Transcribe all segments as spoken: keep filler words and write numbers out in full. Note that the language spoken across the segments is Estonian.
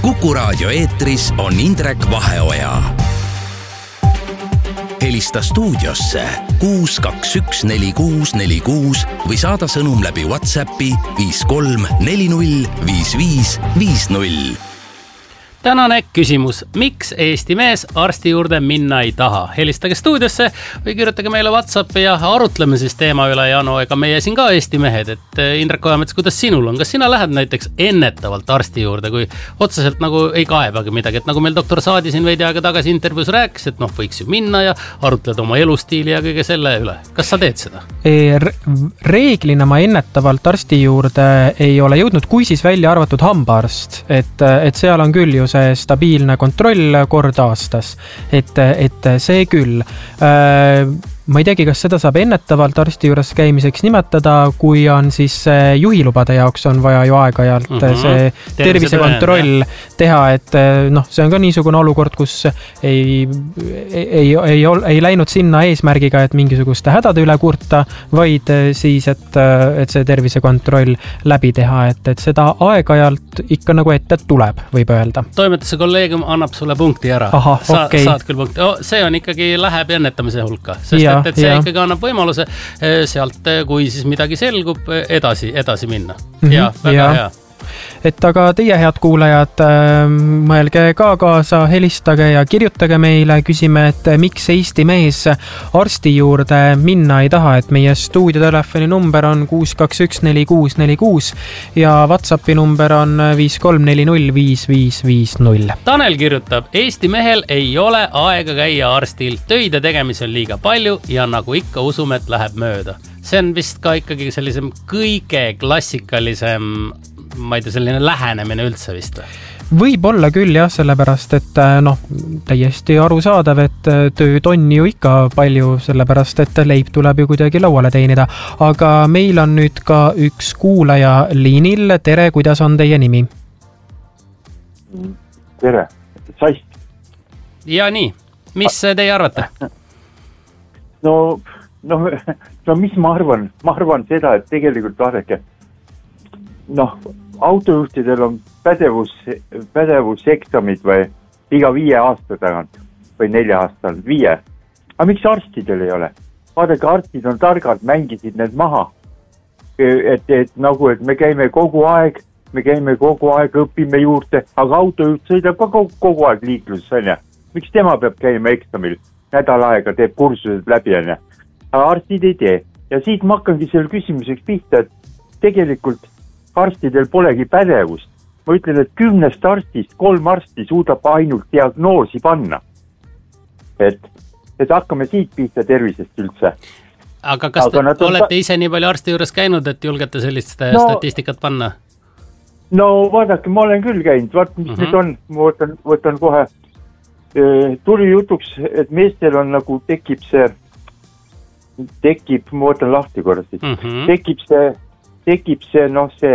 Kuku Raadio eetris on Indrek Vaheoja. Helista stuudiosse kuus kaks üks neli kuus neli kuus või saada sõnum läbi WhatsAppi viis kolm neli null viis viis viis null. Tänane küsimus. Miks Eesti mees arsti juurde minna ei taha? Helistage stuudiosse või kirjutage meile WhatsAppi ja arutleme siis teema üle. Jano, ega meie siin ka Eesti mehed. Et Indrek Ojamets, kuidas sinul on? Kas sina lähed näiteks ennetavalt arsti juurde, kui otseselt nagu ei kaebagi midagi? Et nagu meil doktor Saadi siin veidi aega tagasi intervjuus rääkis, et noh, võiks ju minna ja arutleda oma elustiili ja kõige selle üle. Kas sa teed seda? Reeglina ma ennetavalt arsti juurde ei ole jõudnud, kui siis välja arvatud hambaarst. Et, et seal on küll ju see stabiilne kontroll kord aastas, et, et see küll. Ma ei teagi, kas seda saab ennetavalt arsti juures käimiseks nimetada, kui on siis juhilubade jaoks on vaja ju aeg-ajalt mm-hmm. see tervisekontroll teha, et noh, see on ka niisugune olukord, kus ei, ei, ei, ei, ei läinud sinna eesmärgiga, et mingisuguste hädade üle kurta, vaid siis, et, et see tervisekontroll läbi teha, et, et seda aeg-ajalt ikka nagu ette tuleb, võib öelda. Toimetuse kolleegium annab sulle punkti ära. Aha, Sa, okay. Saad küll punkti. Oh, see on ikkagi läheb ennetamise hulka, sest ja, et, et see ja. ikkagi annab võimaluse sealt, kui siis midagi selgub, edasi, edasi minna. Mm-hmm. Ja, väga ja. hea. Et aga teie head kuulajad, mõelge ka kaasa, helistage ja kirjutage meile, küsime, et miks Eesti mees arsti juurde minna ei taha, et meie stuudiotelefoni number on kuus kaks üks neli kuus neli kuus ja WhatsAppi number on viis kolm neli null viis viis viis null. Tanel kirjutab, Eesti mehel ei ole aega käia arstil, töide tegemisi on liiga palju ja nagu ikka usume, et läheb mööda. See on vist ka ikkagi sellisem kõige klassikalisem ma ei tea, selline lähenemine üldse vist või? Võib olla küll jah, sellepärast, et noh, täiesti arusaadav, et tööd on ju ikka palju, sellepärast, et leib tuleb ju kuidagi lauale teenida. Aga meil on nüüd ka üks kuulaja liinil. Tere, kuidas on teie nimi? Tere, Sast. Ja nii, mis teie arvate? No, no, no mis ma arvan? Ma arvan seda, et tegelikult vaadake, noh, autojuhtidel on pädevus, pädevuseksamid või iga viie aasta tagant või nelja aastal, viie. Aga miks arstidel ei ole? Vaadake, arstid on targad, mängisid need maha. Et, et nagu, et me käime kogu aeg, me käime kogu aeg, õpime juurde, aga autojuht sõidab ka kogu, kogu aeg liikluses, on ja. Miks tema peab käima eksamil? Nädal aega teeb kursused läbi, on ja. Aga arstid ei tee. Ja siit ma hakkangi selle küsimuseks pihta, et tegelikult arstidel polegi pädevust. Ma ütlen, et kümnest arstist kolm arsti suudab ainult diagnoosi panna. Et, et hakkame siit pihta tervisest üldse. Aga kas Aga te olete ta... ise nii palju arsti juures käinud, et julgete sellist no, statistikat panna? No vaadake, ma olen küll käinud. Vaat, mis mm-hmm. nüüd on, ma võtan, võtan kohe. Tuli jutuks, et meestel on nagu tekib see, tekib, ma võtan lahti korras, mm-hmm. tekib see tekib see, noh, see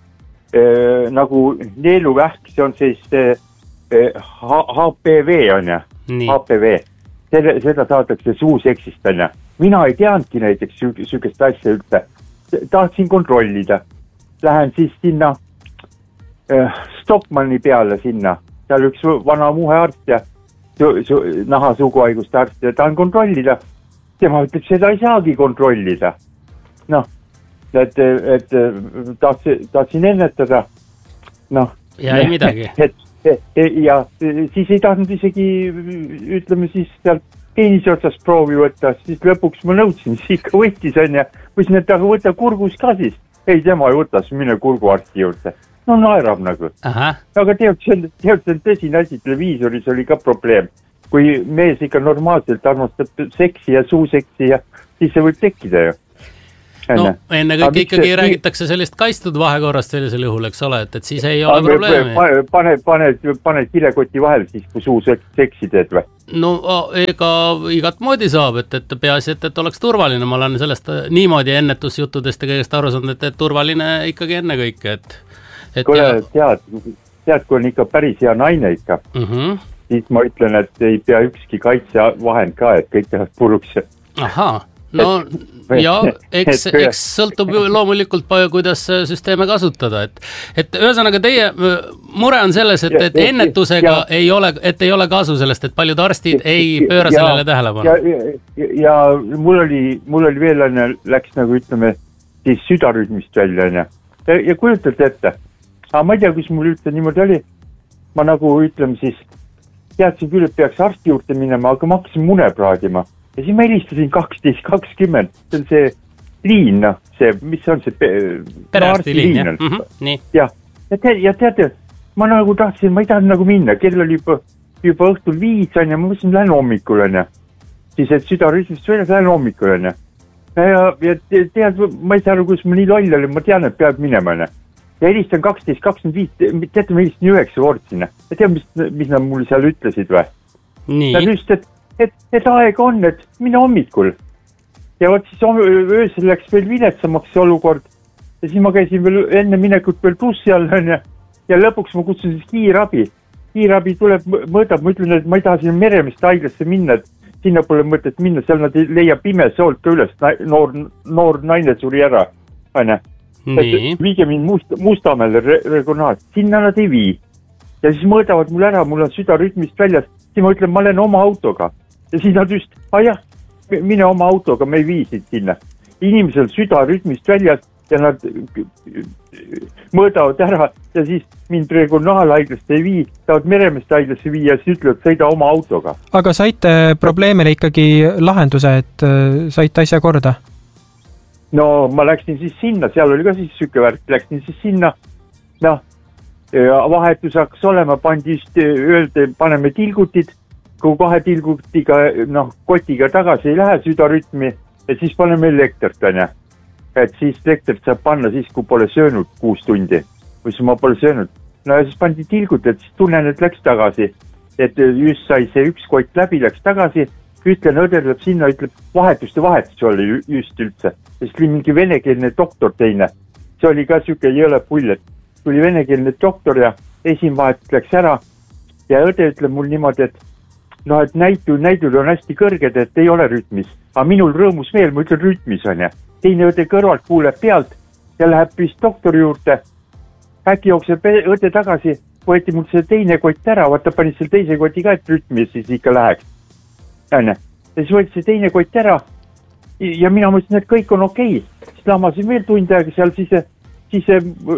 äh, nagu neeluvähk, see on siis äh, H P V on ja, H P V. Selle, seda saadakse suuseksist, on ja. Mina ei teadnudki näiteks sükest asja üldse. Tahtsin kontrollida. Lähen siis sinna äh, Stockmanni peale sinna. Seal üks vana muhe arst ja su, su, naha suguhaiguste arst ja tahan kontrollida. Tema ütleb, seda ei saagi kontrollida. Noh. et, et tahtsin, tahtsin ennetada. Noh. Ja ei midagi. Et, et, et, ja siis ei tahtnud isegi, ütleme siis sealt peenise otsast proovi võtta, siis lõpuks ma nõudsin, siis ikka võttis on ja võisin, et aga võtta kurgus ka siis. Ei, tema ei võtas, mine kurguarsti juurde. No naerab nagu. Aha. Aga tead, see on tõsine asi, televiisoris oli ka probleem. Kui mees ikka normaalselt armastab seksi ja suuseksi ja siis see võib tekkida ju. No, enne kõik ikkagi see, räägitakse sellist kaistud vahekorrast sellisel juhul, eks ole, et, et siis ei ole probleemi. Pane, pane, pane, pane kilekoti vahel siis, kui suu seksi teed või? No ega igat moodi saab, et, et peaasi, et, et oleks turvaline. Ma olen sellest niimoodi ennetusjuttudest ja kõigest aru saanud, et, et turvaline ikkagi enne kõike. Et, et Kule, ja... tead, tead, kui on ikka päris hea naine ikka, mm-hmm. siis ma ütlen, et ei pea ükski kaitsevahend ka, et kõik tehad puruks. Ahaa. no ja eks, eks sõltub loomulikult palju, kuidas süsteeme kasutada, et, et ühesõnaga teie mure on selles, et, et ennetusega ja, ei ole, et ei ole kasu sellest, et paljud arstid ei pööra ja, sellele tähelepanu. Ja, ja, ja mul oli, mul oli veel enne, läks nagu ütleme, siis südarütmist välja, ja, ja kujutalt ette. Aga ma ei tea, kus mul üldse niimoodi oli, ma nagu ütleme siis, teadsin küll, et peaks arsti juurde minema, aga ma hakkasin mune praadima. Ja siis ma helistasin kaksteist kakskümmend, see on see liin, noh, see, mis on see perearsti liin, jah. Mm-hmm, nii. Ja, ja, te, ja teate, ma nagu tahtsin, ma ei tahtnud nagu minna, kell oli juba, juba õhtul viis, on ja ma mõtlesin, lähen hommikul, on ja. Siis, et südarütmist väljas, lähen hommikul, on ja. Ja, ja tead, ma ei saa aru, kus ma nii loll oli, ma tean, et peab minema, on ja. Ja helistan kaksteist kakskümmend viis, teate, ma helistan üheksa kord sinna. Ja tead, mis, mis nad mulle seal ütlesid või? Nii. Ja just, et Et, et aeg on, et mine hommikul. Ja võt siis öösel läks veel viletsamaks see olukord. Ja siis ma käisin veel enne minekut veel bussi all ja, ja lõpuks ma kutsun siis kiirabi. Kiirabi tuleb, mõõdab, ma ütlen, et ma ei taha sinna Meremiste haiglasse minna, et sinna pole mõtet minna, seal nad ei leia pime soolt ka üles, noor, noor naine suri ära. Viige mind must, Mustamäele re, regionaal, sinna nad ei vii. Ja siis mõõdavad mul ära, mul on südarütmist väljas, siis ma ütlen, ma olen oma autoga. Ja siis nad just, ah jah, mine oma autoga, me ei viisid sinna. Inimesel südarütmist väljas ja nad mõõdavad ära ja siis mind regionaalhaiglast ei vii, tahavad Meremeste haiglasse vii ja siis ütlevad, sõida oma autoga. Aga saite probleemile ikkagi lahenduse, et saite asja korda? No ma läksin siis sinna, seal oli ka siis süke värk, läksin siis sinna, noh, vahetus hakkas olema, pandi just öelda, paneme tilgutid, kui kahe tilgutiga, noh, kotiga tagasi ei lähe südarütmi, et siis paneme elektrit, on ja. Et siis elektrit saab panna siis, kui pole söönud kuus tundi, või siis ma pole söönud. No ja siis pandi tilgut, et siis tunnen, et läks tagasi. Et just sai see üks kott läbi, läks tagasi, ütlen, õder läheb sinna, ütleb, vahetuste vahetus oli just üldse. Siis oli mingi venekeelne doktor teine. See oli ka süke jõle pull, et tuli venekeelne doktor ja esimvahetus läks ära ja õde ütleb mul niimoodi, et no, et näitul, näidul on hästi kõrged, et ei ole rütmis. Aga minul rõõmus veel, ma ütlen rütmis on ja. Teine õde kõrvalt kuuleb pealt ja läheb vist doktori juurde. Äkki jookseb õde tagasi, võeti mul see teine kott ära, vaata pani selle teise koti ka, et rütmis siis ikka läheks. Ja siis võeti see teine kott ära ja mina mõtlesin, et kõik on okei. Siis lamasin veel tund aega seal, siis see, siis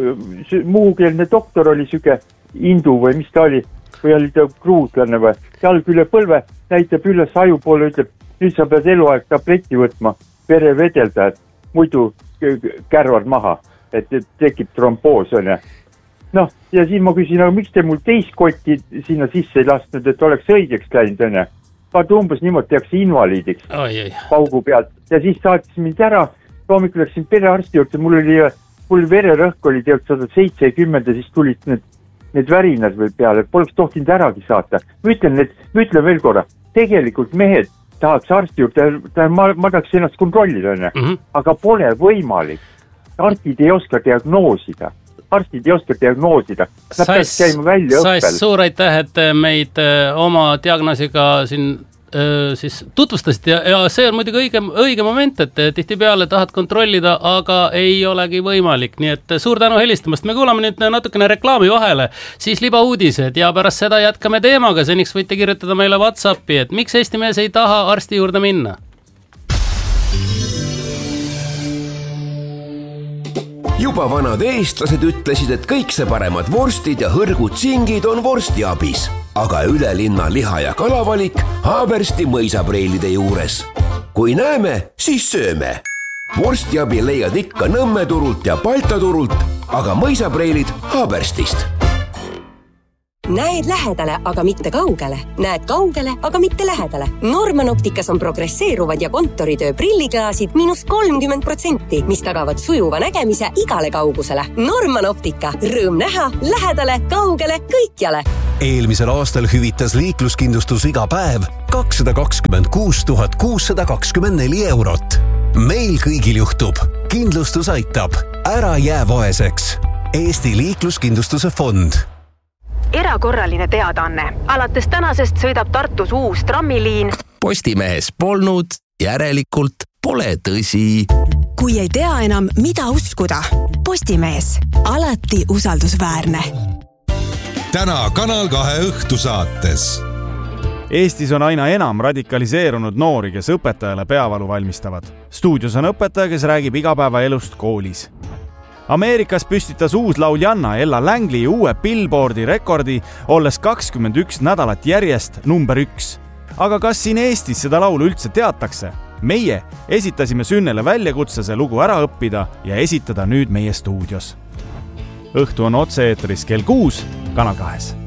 see muukeelne doktor oli süke indu või mis ta oli. Või oli ta kruuslane või, jalg üle põlve, näitab üles aju poole, ütleb, nüüd sa pead eluaeg tabletti võtma, vere vedelda, et muidu kärvad maha, et tekib tromboos, on ja. Noh, ja siis ma küsin, aga miks te mul teist kotti sinna sisse ei lastnud, et oleks õigeks läinud, on ja. Vaata umbes niimoodi tehakse invaliidiks oi, oi. Paugu pealt. Ja siis saatis mind ära, hommikul läksin perearsti juurde, mul oli, mul vererõhk oli tead sada seitsekümmend ja siis tulid need need värinad veel peale, et poleks tohtinud äragi saata. Ma ütlen, et, ma ütlen veel korra, tegelikult mehed tahaks arsti juurde, ma, ma tahaks ennast kontrollida, mm -hmm. aga pole võimalik. Arstid ei oska diagnoosida. Arstid ei oska diagnoosida. Nad peaks käima välja õppel. Sais suur aitäh, et meid oma diagnoosiga siin siis tutvustasid ja, ja see on muidugi õige, õige moment, et tihtipeale tahad kontrollida, aga ei olegi võimalik, nii et suur tänu helistamast, me kuulame nüüd natukene reklaami vahele, siis libauudised ja pärast seda jätkame teemaga, seniks võite kirjutada meile WhatsAppi, et miks Eesti mees ei taha arsti juurde minna. Juba vanad eestlased ütlesid, et kõik see paremad vorstid ja hõrgud singid on vorstiabis. Aga üle linna liha- ja kalavalik Haabersti mõisapreilide juures. Kui näeme, siis sööme. Vorstiabi leiad ikka Nõmme turult ja Balta turult, aga mõisapreilid Haaberstist. Näed lähedale, aga mitte kaugele. Näed kaugele, aga mitte lähedale. Norman Opticas on progresseeruvad ja kontoritöö prilliklaasid miinus kolmkümmend protsenti, mis tagavad sujuva nägemise igale kaugusele. Norman Optica. Rõõm näha, lähedale, kaugele, kõikjale. Eelmisel aastal hüvitas liikluskindlustus iga päev kakssada kakskümmend kuus tuhat kuussada kakskümmend neli eurot. Meil kõigil juhtub. Kindlustus aitab. Ära jää vaeseks. Eesti liikluskindlustuse fond. Erakorraline teadaanne. Alates tänasest sõidab Tartus uus trammiliin. Postimehes polnud, järelikult pole tõsi. Kui ei tea enam, mida uskuda, Postimees, alati usaldusväärne. Täna Kanal kahe õhtusaates. Eestis on aina enam radikaliseerunud noori, kes õpetajale peavalu valmistavad. Stuudios on õpetaja, kes räägib igapäevaelust koolis. Ameerikas püstitas uus lauljanna Ella Langley uue Billboardi rekordi, olles kakskümmend üks nädalat järjest number üks. Aga kas siin Eestis seda laulu üldse teatakse? Meie esitasime Sünnele väljakutse see lugu ära õppida ja esitada nüüd meie stuudios. Õhtu on otse-eetris kell kuus Kanal kahes.